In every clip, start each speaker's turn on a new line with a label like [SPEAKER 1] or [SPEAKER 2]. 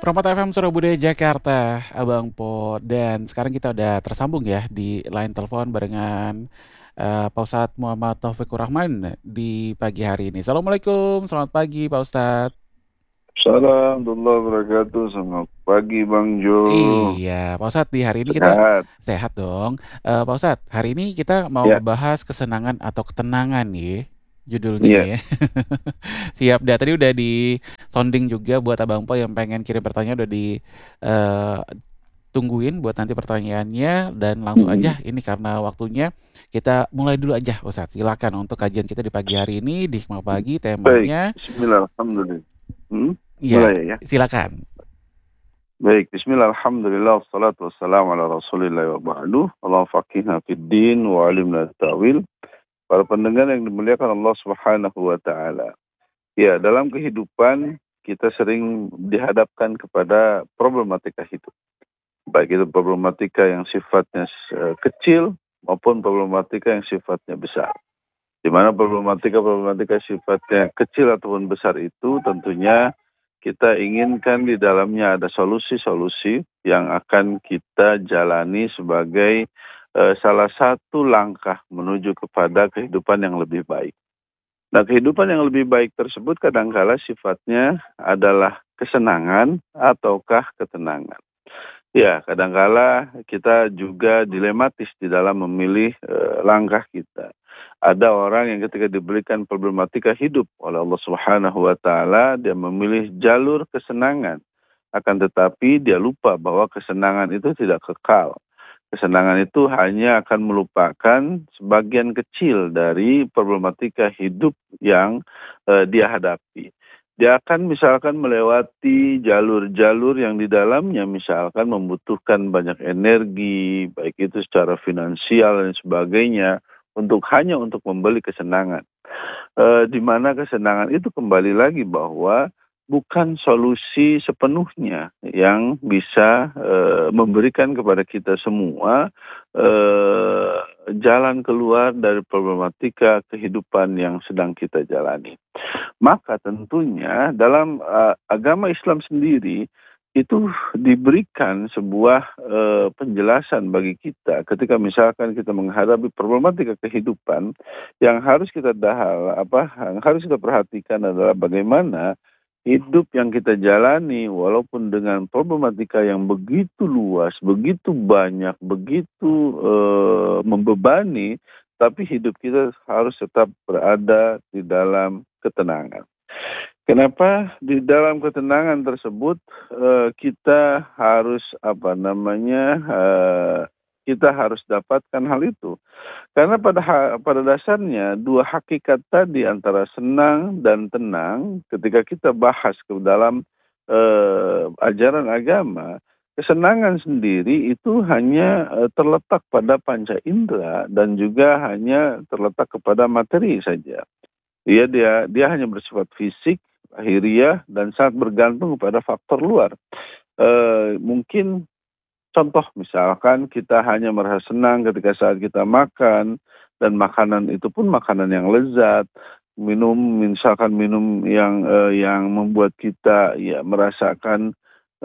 [SPEAKER 1] Permata FM Surabaya Jakarta, Abang Po. Dan sekarang kita udah tersambung ya di line telepon barengan Pak Ustadz Muhammad Taufikur Rahman di pagi hari ini. Assalamualaikum, selamat pagi Pak Ustadz.
[SPEAKER 2] Salam warahmatullahi wabarakatuh. Selamat pagi Bang Jo.
[SPEAKER 1] Iya, Pak Ustadz di hari ini kita
[SPEAKER 2] Sehat.
[SPEAKER 1] sehat dong. Pak Ustadz, hari ini kita mau
[SPEAKER 2] Ya,
[SPEAKER 1] ngebahas kesenangan atau ketenangan nih judulnya
[SPEAKER 2] iya.
[SPEAKER 1] ya. Siap, dah tadi udah di sounding juga buat Abang Po yang pengen kirim pertanyaan udah di eh, tungguin buat nanti pertanyaannya dan langsung
[SPEAKER 2] Mhm.
[SPEAKER 1] aja ini karena waktunya kita mulai dulu aja Ustadz. Silakan untuk kajian kita di pagi hari ini di Hikmah Pagi
[SPEAKER 2] Baik.
[SPEAKER 1] temanya
[SPEAKER 2] Bismillah, alhamdulillah.
[SPEAKER 1] ya
[SPEAKER 2] Mulai ya.
[SPEAKER 1] silakan.
[SPEAKER 2] Baik, Bismillah, alhamdulillah, wassalatu wassalamu ala rasulillah wa ba'du. Allah faqihna fid din wa alimna ta'wil. Para pendengar yang dimuliakan Allah subhanahu wa ta'ala. Ya, dalam kehidupan kita sering dihadapkan kepada problematika hidup. Baik itu problematika yang sifatnya kecil maupun problematika yang sifatnya besar. Di mana problematika-problematika sifatnya kecil ataupun besar itu tentunya kita inginkan di dalamnya ada solusi-solusi yang akan kita jalani sebagai salah satu langkah menuju kepada kehidupan yang lebih baik. Nah, kehidupan yang lebih baik tersebut kadangkala sifatnya adalah kesenangan ataukah ketenangan. Ya, kadangkala kita juga dilematis di dalam memilih langkah kita. Ada orang yang ketika diberikan problematika hidup oleh Allah Subhanahu wa taala, dia memilih jalur kesenangan. Akan tetapi dia lupa bahwa kesenangan itu tidak kekal. Kesenangan itu hanya akan melupakan sebagian kecil dari problematika hidup yang dia hadapi. Dia akan misalkan melewati jalur-jalur yang di dalamnya misalkan membutuhkan banyak energi, baik itu secara finansial dan sebagainya, hanya untuk membeli kesenangan. Di mana kesenangan itu kembali lagi bahwa bukan solusi sepenuhnya yang bisa memberikan kepada kita semua eh, jalan keluar dari problematika kehidupan yang sedang kita jalani. Maka tentunya dalam agama Islam sendiri itu diberikan sebuah penjelasan bagi kita ketika misalkan kita menghadapi problematika kehidupan yang harus kita yang harus kita perhatikan adalah bagaimana hidup yang kita jalani walaupun dengan problematika yang begitu luas, begitu banyak, begitu membebani, tapi hidup kita harus tetap berada di dalam ketenangan. Kenapa di dalam ketenangan tersebut kita harus kita harus dapatkan hal itu. Karena pada dasarnya dua hakikat tadi antara senang dan tenang ketika kita bahas ke dalam ajaran agama, kesenangan sendiri itu hanya terletak pada panca indera dan juga hanya terletak kepada materi saja. Dia hanya bersifat fisik, lahiriah, dan sangat bergantung kepada faktor luar. Mungkin contoh misalkan kita hanya merasa senang ketika saat kita makan, dan makanan itu pun makanan yang lezat, misalkan minum yang membuat kita ya merasakan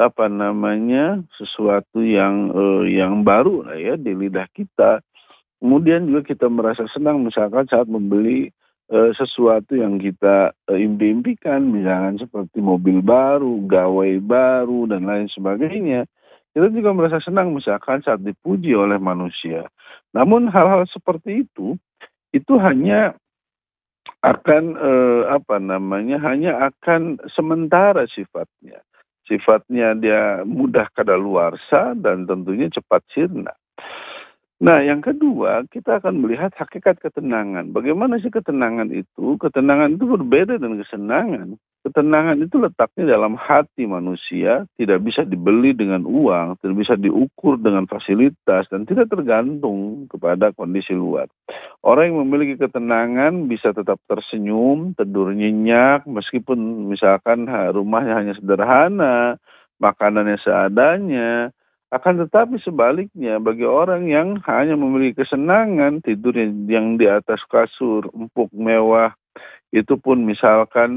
[SPEAKER 2] sesuatu yang baru lah ya di lidah kita. Kemudian juga kita merasa senang misalkan saat membeli sesuatu yang kita impi-impikan, misalkan seperti mobil baru, gawai baru, dan lain sebagainya. Kita juga merasa senang misalkan saat dipuji oleh manusia. Namun hal-hal seperti itu hanya akan hanya akan sementara sifatnya. Sifatnya dia mudah kadaluarsa dan tentunya cepat sirna. Nah, yang kedua, kita akan melihat hakikat ketenangan. Bagaimana sih ketenangan itu? Ketenangan itu berbeda dengan kesenangan. Ketenangan itu letaknya dalam hati manusia, tidak bisa dibeli dengan uang, tidak bisa diukur dengan fasilitas, dan tidak tergantung kepada kondisi luar. Orang yang memiliki ketenangan bisa tetap tersenyum, tidur nyenyak, meskipun misalkan rumahnya hanya sederhana, makanannya seadanya. Akan tetapi sebaliknya, bagi orang yang hanya memiliki kesenangan, tidur yang di atas kasur empuk mewah, itu pun misalkan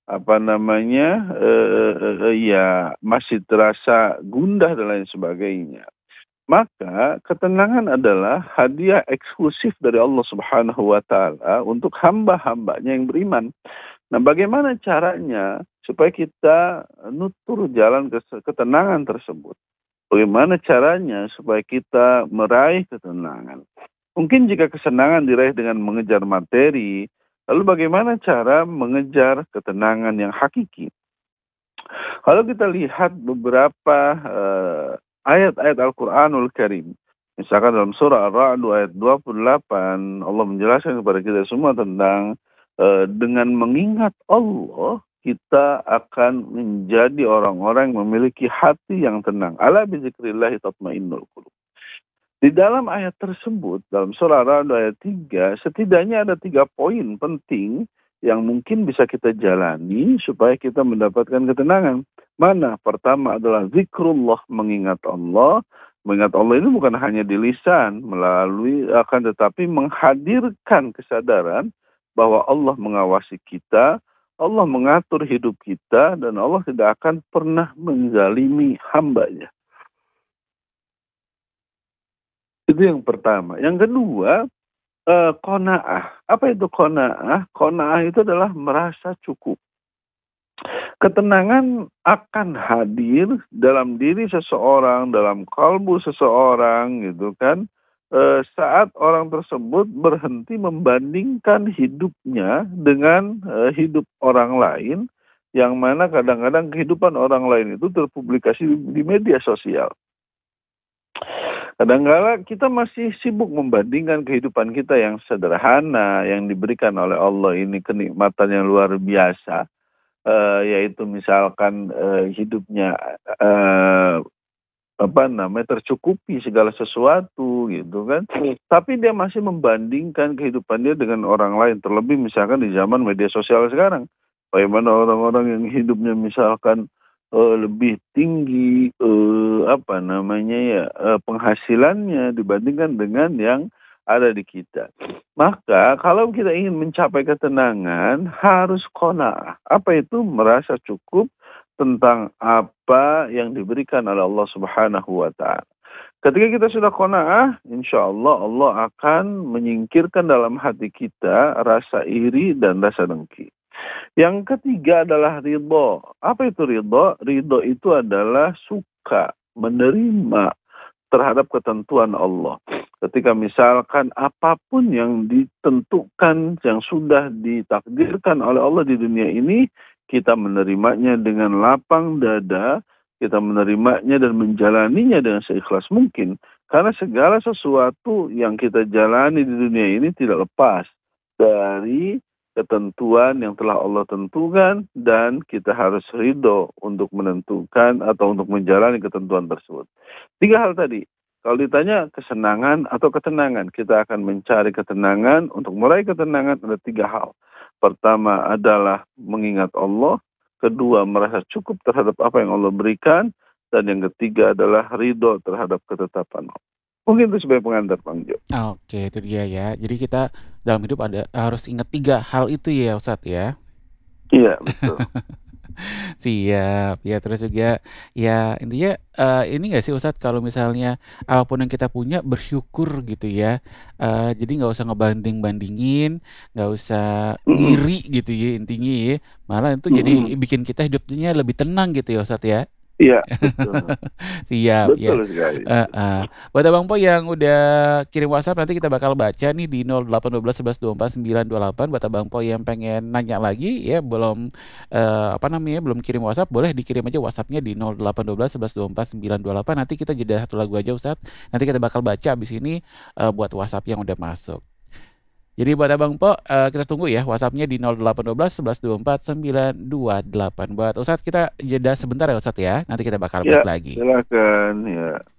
[SPEAKER 2] ya masih terasa gundah dan lain sebagainya. Maka ketenangan adalah hadiah eksklusif dari Allah Subhanahu wa taala untuk hamba-hambanya yang beriman. Nah, bagaimana caranya supaya kita nutur jalan ketenangan tersebut? Bagaimana caranya supaya kita meraih ketenangan? Mungkin jika kesenangan diraih dengan mengejar materi, lalu bagaimana cara mengejar ketenangan yang hakiki? Kalau kita lihat beberapa ayat-ayat Al-Quranul Karim, misalkan dalam surah Ar-Ra'd ayat 28, Allah menjelaskan kepada kita semua tentang dengan mengingat Allah, kita akan menjadi orang-orang yang memiliki hati yang tenang. Ala bizikrillahi tatmainnul qulub. Di dalam ayat tersebut, dalam surah Ar-Ra'd ayat 3, setidaknya ada 3 poin penting yang mungkin bisa kita jalani supaya kita mendapatkan ketenangan. Mana? Pertama adalah zikrullah, mengingat Allah. Mengingat Allah ini bukan hanya di lisan, melalui akan tetapi menghadirkan kesadaran bahwa Allah mengawasi kita, Allah mengatur hidup kita, dan Allah tidak akan pernah menzalimi hambanya. Itu yang pertama. Yang kedua, qanaah. Apa itu qanaah? Qanaah itu adalah merasa cukup. Ketenangan akan hadir dalam diri seseorang, dalam kalbu seseorang, gitu kan, saat orang tersebut berhenti membandingkan hidupnya dengan hidup orang lain, yang mana kadang-kadang kehidupan orang lain itu terpublikasi di media sosial. Kadang-kadang kita masih sibuk membandingkan kehidupan kita yang sederhana, yang diberikan oleh Allah ini kenikmatan yang luar biasa, yaitu misalkan hidupnya tercukupi segala sesuatu, gitu kan. Tapi dia masih membandingkan kehidupan dia dengan orang lain, terlebih misalkan di zaman media sosial sekarang. Bagaimana orang-orang yang hidupnya misalkan lebih tinggi penghasilannya dibandingkan dengan yang ada di kita. Maka kalau kita ingin mencapai ketenangan, harus qanaah. Apa itu? Merasa cukup tentang apa yang diberikan oleh Allah Subhanahu wa taala. Ketika kita sudah qanaah, insya Allah Allah akan menyingkirkan dalam hati kita rasa iri dan rasa dengki. Yang ketiga adalah ridho. Apa itu ridho? Ridho itu adalah suka, menerima terhadap ketentuan Allah. Ketika misalkan apapun yang ditentukan, yang sudah ditakdirkan oleh Allah di dunia ini, kita menerimanya dengan lapang dada, kita menerimanya dan menjalaninya dengan seikhlas mungkin. Karena segala sesuatu yang kita jalani di dunia ini tidak lepas dari ketentuan yang telah Allah tentukan, dan kita harus ridho untuk menentukan atau untuk menjalani ketentuan tersebut. 3 hal tadi. Kalau ditanya kesenangan atau ketenangan, kita akan mencari ketenangan. Untuk meraih ketenangan ada 3 hal. Pertama adalah mengingat Allah. Kedua, merasa cukup terhadap apa yang Allah berikan. Dan yang ketiga adalah ridho terhadap ketetapan Allah. Mungkin itu sebagai pengantar, Bang Jo.
[SPEAKER 1] Oke, itu dia ya. Jadi kita dalam hidup harus ingat 3 hal itu ya Ustadz ya.
[SPEAKER 2] Iya, betul.
[SPEAKER 1] Siap. Ya terus juga ya intinya ini nggak sih Ustadz, kalau misalnya apapun yang kita punya bersyukur gitu ya. Jadi nggak usah ngebanding-bandingin, nggak usah iri gitu ya intinya ya. Malah itu jadi bikin kita hidupnya lebih tenang gitu ya Ustadz ya.
[SPEAKER 2] Iya, betul.
[SPEAKER 1] Siap ya.
[SPEAKER 2] Betul sekali.
[SPEAKER 1] Buat Abang Po yang udah kirim WhatsApp, nanti kita bakal baca nih di 0812 11 24 928. Buat Abang Po yang pengen nanya lagi ya, belum belum kirim WhatsApp, boleh dikirim aja WhatsAppnya di 0812 11 24 928. Nanti kita jeda satu lagu aja Ustadz. Nanti kita bakal baca abis ini buat WhatsApp yang udah masuk. Jadi buat Abang Po, kita tunggu ya WhatsAppnya di 0812 11 24 928. Buat Ustadz kita jeda sebentar ya Ustadz ya. Nanti kita bakal balik lagi.
[SPEAKER 2] Silakan ya.